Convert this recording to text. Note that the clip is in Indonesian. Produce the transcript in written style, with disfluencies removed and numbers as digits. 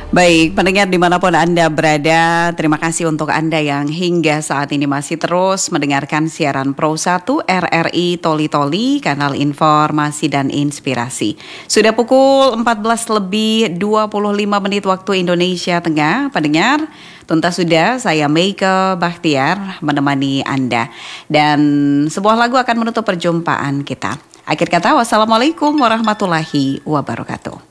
Baik, pendengar dimanapun Anda berada, terima kasih untuk Anda yang hingga saat ini masih terus mendengarkan siaran Pro 1 RRI Toli Toli, kanal informasi dan inspirasi. Sudah pukul 14 lebih 25 menit waktu Indonesia Tengah, pendengar. Tuntas sudah saya Meike Bahtiar menemani Anda. Dan sebuah lagu akan menutup perjumpaan kita. Akhir kata, wassalamualaikum warahmatullahi wabarakatuh.